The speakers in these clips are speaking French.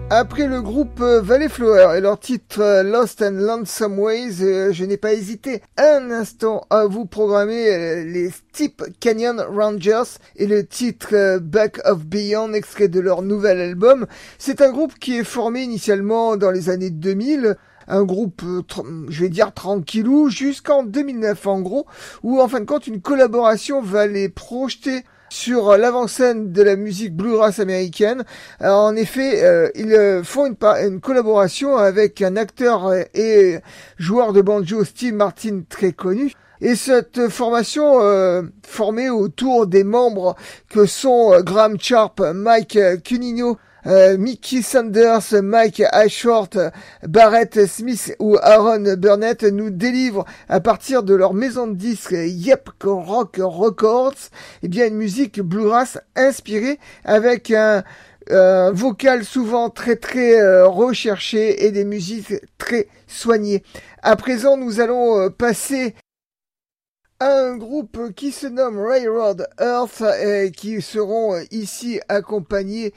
Après le groupe Valley Flower et leur titre Lost and Lonesome Ways, je n'ai pas hésité un instant à vous programmer les Steep Canyon Rangers et le titre Back of Beyond, extrait de leur nouvel album. C'est un groupe qui est formé initialement dans les années 2000, un groupe, je vais dire tranquillou, jusqu'en 2009 en gros, où en fin de compte une collaboration va les projeter sur l'avant-scène de la musique bluegrass américaine. Alors, en effet, ils font une collaboration avec un acteur et joueur de banjo, Steve Martin, très connu. Et cette formation, formée autour des membres que sont Graham Sharp, Mike Cunningham, Mickey Sanders, Mike Ashworth, Barrett Smith ou Aaron Burnett, nous délivrent à partir de leur maison de disques Yep Rock Records, eh bien une musique bluegrass inspirée avec un vocal souvent très recherché et des musiques très soignées. À présent, nous allons passer un groupe qui se nomme Railroad Earth et qui seront ici accompagnés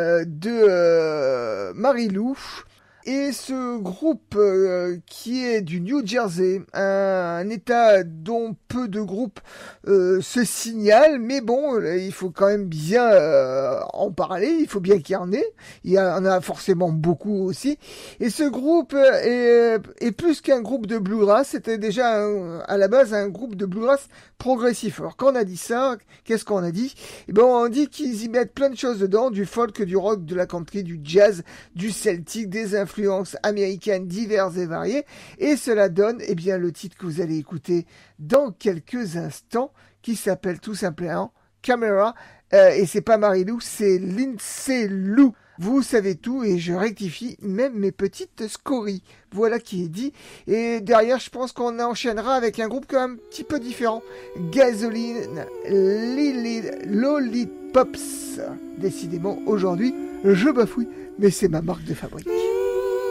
de Marie-Lou. Et ce groupe qui est du New Jersey, un état dont peu de groupes se signalent, mais bon, il faut quand même bien en parler, il faut bien qu'il y en ait, il y en a forcément beaucoup aussi. Et ce groupe est plus qu'un groupe de bluegrass, c'était déjà à la base un groupe de bluegrass progressif. Alors quand on a dit ça, qu'est-ce qu'on a dit? Eh ben on dit qu'ils y mettent plein de choses dedans, du folk, du rock, de la country, du jazz, du celtique, des influences américaines diverses et variées, et cela donne eh bien le titre que vous allez écouter dans quelques instants, qui s'appelle tout simplement Camera, et c'est pas Marie-Lou, c'est Lindsay Lou. Vous savez tout et je rectifie même mes petites scories. Voilà qui est dit. Et derrière, je pense qu'on enchaînera avec un groupe quand même un petit peu différent. Gasoline Lollipops. Décidément, aujourd'hui, je bafouille, mais c'est ma marque de fabrique.